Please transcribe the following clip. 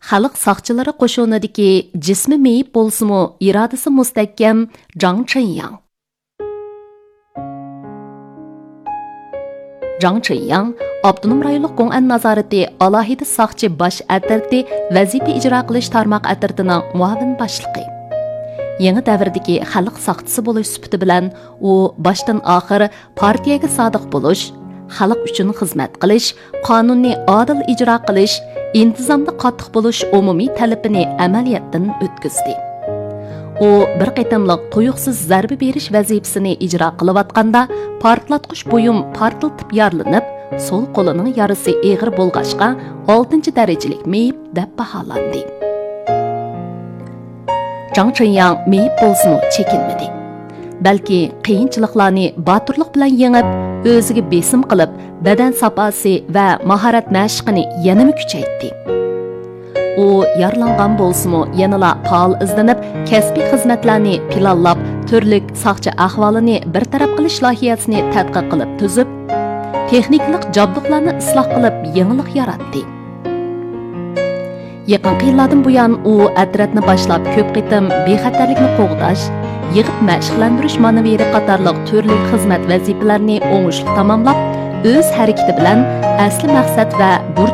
Xalq saqchilari qo'shunidagi jismi meyib bo'lsa-mu, irodasi mustahkam Zhang Chenyang. Zhang Chenyang Abdunum rayonluq Gong'an nazorati alohida saqchi bosh atirti vazifa ijro qilish tarmoq atirtining muavin boshlig'i. Yangi davrdagi xalq saqchisi bo'lish sifati bilan u boshdan oxir partiyaga sodiq bo'lish, xalq uchun xizmat qilish, qonunni adil ijro qilish, intizomda qattiq bo'lish umumiy talabini amaliyotdan o'tkazdi. U bir qitimliq tuyuqsiz zarba berish vazifasini ijro qilayotganda portlatqich buyum portlatib yorilinib, so'l qo'lining yarasi eg'ir bo'lg'achqa 6-darajalik meyib deb baholandi. Zhang Chenyang meyib bo'lsa-mu chekinmadi. Balki qiyinchiliklarni boturlik bilan yengib, o'ziga besim qilib, badan saposi va mahorat mashqini yanada kuchaytirdi. U yaralangan bo'lsa-mu, yanada faol izlanib, kasbiy xizmatlarni planlab, turli saqchi ahvolini bir taraf qilish loyihasini tadqiq qilib tuzib, texniklik jabduqlarni isloh qilib, yangilik yaratdi. Yaqin yillardan buyon u atratni boshlab ko'p qitim bexatarlikni qo'g'dash, yig'ib mashqlantirish manevri qatorliq turli xizmat vazifalarini o'ngishli tamomlab, o'z harakati bilan asli maqsad va